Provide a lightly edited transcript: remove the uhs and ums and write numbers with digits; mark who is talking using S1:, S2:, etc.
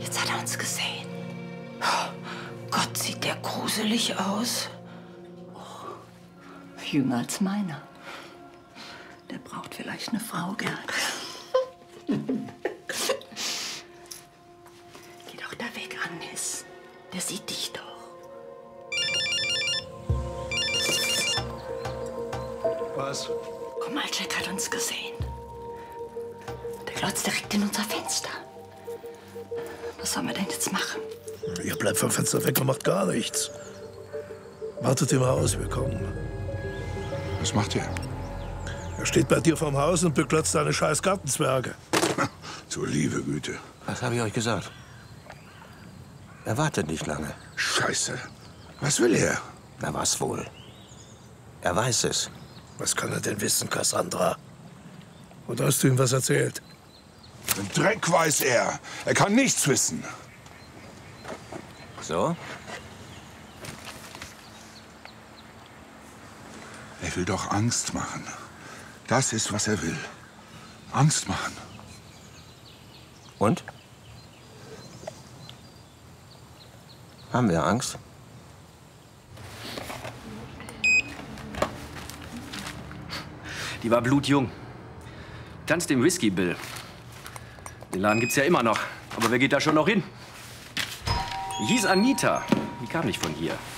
S1: Jetzt hat er uns gesehen. Oh, Gott, sieht der gruselig aus. Oh, jünger als meiner. Der braucht vielleicht eine Frau, Gerd. Geh doch da weg, Agnes. Der sieht dich doch.
S2: Was?
S1: Komm mal, Jack hat uns gesehen. Der glotzt direkt in unser Fenster. Was sollen wir denn jetzt machen?
S2: Ihr bleibt vom Fenster weg und macht gar nichts. Wartet immer aus, wir kommen.
S3: Was macht ihr?
S2: Er steht bei dir vorm Haus und beglotzt deine scheiß Gartenzwerge.
S3: Zur liebe Güte.
S4: Was habe ich euch gesagt? Er wartet nicht lange.
S3: Scheiße. Was will er?
S4: Na, was wohl? Er weiß es.
S2: Was kann er denn wissen, Cassandra? Oder hast du ihm was erzählt?
S3: Den Dreck weiß er. Er kann nichts wissen.
S4: So?
S3: Er will doch Angst machen. Das ist, was er will. Angst machen.
S4: Und? Haben wir Angst?
S5: Die war blutjung. Tanzt im Whisky, Bill. Den Laden gibt's ja immer noch. Aber wer geht da schon noch hin? Die hieß Anita. Die kam nicht von hier.